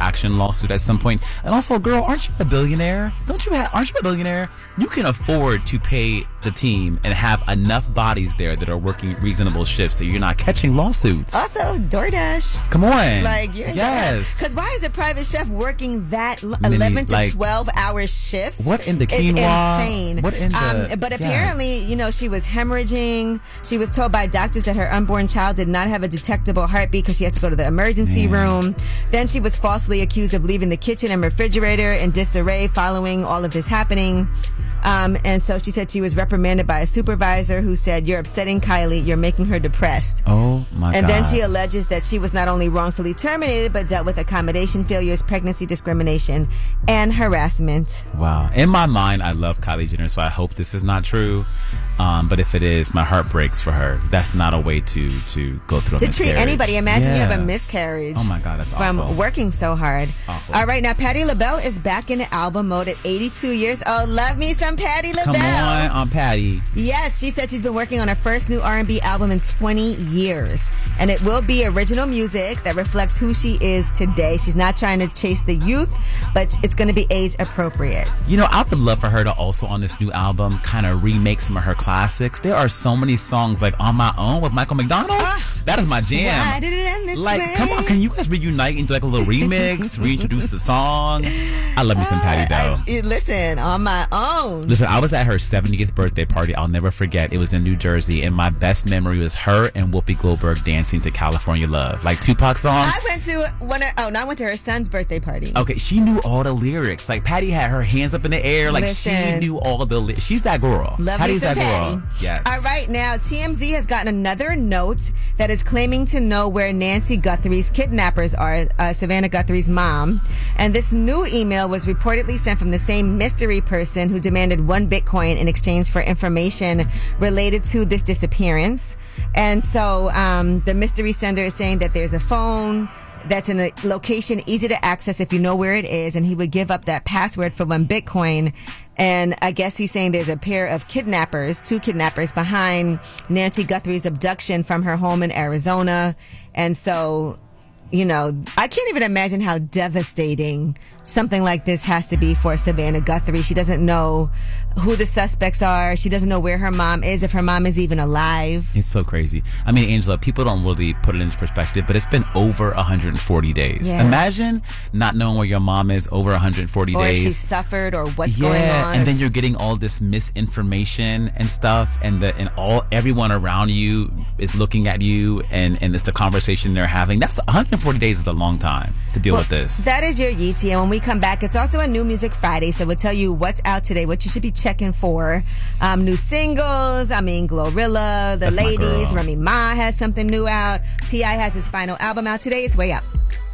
action lawsuit at some point. And also, girl, aren't you a billionaire? Aren't you a billionaire? You can afford to pay the team and have enough bodies there that are working reasonable shifts that you're not catching lawsuits. Also, DoorDash. Come on. Like, yes. Because why is a private chef working that 11 to 12 hour shifts? What in the quinoa? It's insane. What in the... But apparently, she was hemorrhaging. She was told by doctors that her unborn child did not have a detectable heartbeat because she had to go to the emergency room. Then she was falsely accused of leaving the kitchen and refrigerator in disarray following all of this happening. And so she said she was reprimanded by a supervisor who said, "You're upsetting Kylie. You're making her depressed." Oh, my God. And then she alleges that she was not only wrongfully terminated, but dealt with accommodation failures, pregnancy discrimination, and harassment. Wow. In my mind, I love Kylie Jenner, so I hope this is not true. But if it is, my heart breaks for her. That's not a way to go through a miscarriage. To treat anybody. Imagine you have a miscarriage. Oh, my God, that's from awful. From working so hard. Awful. All right, now Patti LaBelle is back in album mode at 82 years old. Love me some Patti LaBelle. Come on, Patti. Yes, she said she's been working on her first new R&B album in 20 years. And it will be original music that reflects who she is today. She's not trying to chase the youth, but it's going to be age appropriate. I would love for her to also on this new album kind of remake some of her classics. There are so many songs like On My Own with Michael McDonald. That is my jam. Why did it end this way? Come on, can you guys reunite and do like a little remix, reintroduce the song? I love me some Patti though. Listen, On My Own. Listen, I was at her 70th birthday party. I'll never forget. It was in New Jersey, and my best memory was her and Whoopi Goldberg dancing to California Love, like Tupac's song. I went to her son's birthday party. Okay, she knew all the lyrics. Like Patti had her hands up in the air, like Listen, she knew all the lyrics. She's that girl. Patti's that girl. Yes. All right, now TMZ has gotten another note that is claiming to know where Nancy Guthrie's kidnappers are, Savannah Guthrie's mom. And this new email was reportedly sent from the same mystery person who demanded 1 Bitcoin in exchange for information related to this disappearance. And so the mystery sender is saying that there's a phone that's in a location easy to access if you know where it is, and he would give up that password for 1 Bitcoin. And I guess he's saying there's a pair of two kidnappers behind Nancy Guthrie's abduction from her home in Arizona. And so, I can't even imagine how devastating something like this has to be for Savannah Guthrie. She doesn't know who the suspects are. She doesn't know where her mom is, if her mom is even alive. It's so crazy. I mean, Angela, people don't really put it into perspective, but it's been over 140 days. Yeah. Imagine not knowing where your mom is over 140 days. Or if she suffered or what's going on. And then you're getting all this misinformation and stuff, and everyone around you is looking at you, and it's the conversation they're having. That's 140 days is a long time to deal with this. That is your Yeetie, and when we come back, it's also a New Music Friday, so we'll tell you what's out today, what you should be checking for. New singles, Glorilla, The Ladies, Remy Ma has something new out. T.I. has his final album out today. It's Way Up.